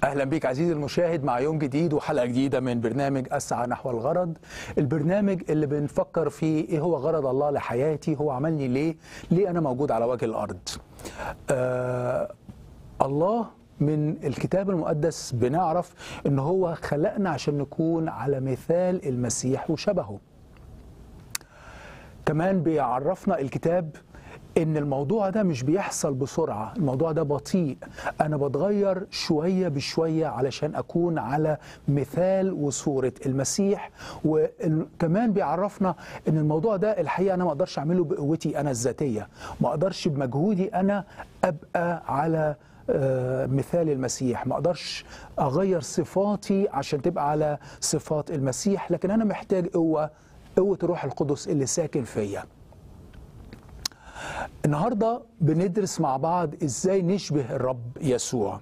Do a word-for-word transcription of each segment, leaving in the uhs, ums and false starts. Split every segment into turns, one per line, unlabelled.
أهلا بك عزيزي المشاهد مع يوم جديد وحلقة جديدة من برنامج أسعى نحو الغرض. البرنامج اللي بنفكر فيه إيه هو غرض الله لحياتي، هو عملني ليه، ليه أنا موجود على وجه الأرض. آه الله من الكتاب المقدس بنعرف إن هو خلقنا عشان نكون على مثال المسيح وشبهه. كمان بيعرفنا الكتاب إن الموضوع ده مش بيحصل بسرعة، الموضوع ده بطيء، أنا بتغير شوية بشوية علشان أكون على مثال وصورة المسيح. وكمان بيعرفنا إن الموضوع ده الحقيقة أنا ما أقدرش أعمله بقوتي أنا الذاتية، ما أقدرش بمجهودي أنا أبقى على مثال المسيح، ما أقدرش أغير صفاتي عشان تبقى على صفات المسيح، لكن أنا محتاج قوة، قوة الروح القدس اللي ساكن فيا. النهاردة بندرس مع بعض إزاي نشبه الرب يسوع.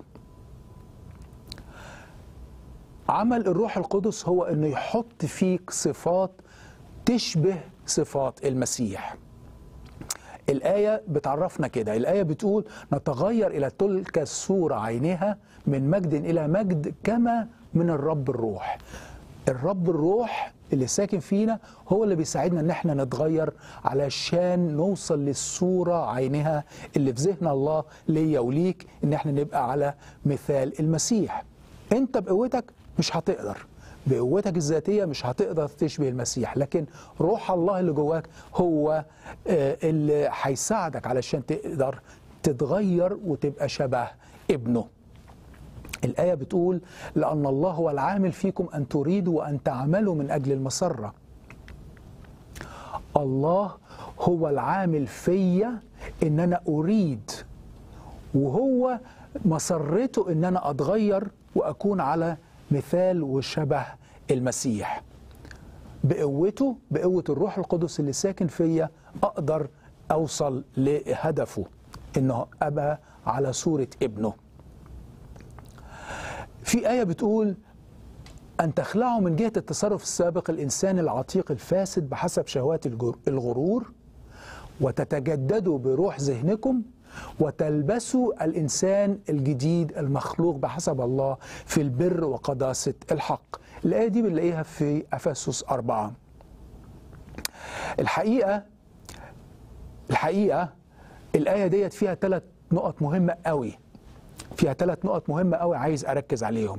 عمل الروح القدس هو إنه يحط فيك صفات تشبه صفات المسيح. الآية بتعرفنا كده، الآية بتقول نتغير إلى تلك الصورة عينها من مجد إلى مجد كما من الرب الروح. الرب الروح اللي ساكن فينا هو اللي بيساعدنا ان احنا نتغير علشان نوصل للصورة عينها اللي في ذهن الله ليا وليك، ان احنا نبقى على مثال المسيح. انت بقوتك مش هتقدر، بقوتك الذاتية مش هتقدر تشبه المسيح، لكن روح الله اللي جواك هو اللي هيساعدك علشان تقدر تتغير وتبقى شبه ابنه. الآية بتقول لأن الله هو العامل فيكم أن تريدوا وأن تعملوا من أجل المسرة. الله هو العامل فيا إن أنا أريد، وهو مسرته إن أنا أتغير وأكون على مثال وشبه المسيح. بقوته، بقوة الروح القدس اللي ساكن فيا أقدر أوصل لهدفه إنه أبقى على صورة ابنه. في آية بتقول أن تخلعوا من جهة التصرف السابق الإنسان العتيق الفاسد بحسب شهوات الغرور، وتتجددوا بروح ذهنكم، وتلبسوا الإنسان الجديد المخلوق بحسب الله في البر وقداسة الحق. الآية دي بنلاقيها في أفسس أربعة. الحقيقة الحقيقة الآية ديت فيها ثلاث نقط مهمة قوي، فيها ثلاث نقط مهمة قوي عايز أركز عليهم.